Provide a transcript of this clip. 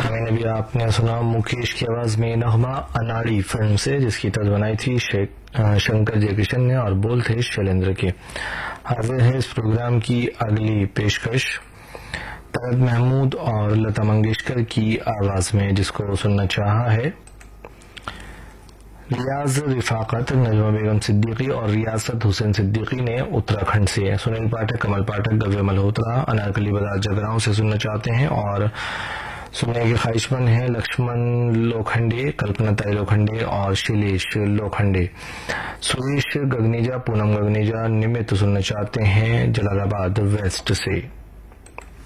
मैंने भी आपने सुना मुकेश की आवाज में नगमा अनाड़ी फिल्म से, जिसकी तर्ज बनाई थी शंकर जयकिशन ने और बोल थे शैलेंद्र के। हाजिर है इस प्रोग्राम की अगली पेशकश तलत महमूद और लता मंगेशकर की आवाज में, जिसको सुनना चाहा है रियाज रिफाकत, नजमा बेगम सिद्दीकी और रियासत हुसैन सिद्दीकी ने उत्तराखंड से। सुनील पाठक, कमल पाठक, गव्य मल्होत्रा अनारकली बाजार जगरांव से सुनना चाहते हैं और सुनने के ख्वाहिशमंद हैं लक्ष्मण लोखंडे, कल्पना ताई लोखंडे और शिलेश लोखंडे। सुरेश गगनेजा, पूनम गगनेजा, निमित सुनना चाहते हैं जलालाबाद वेस्ट से।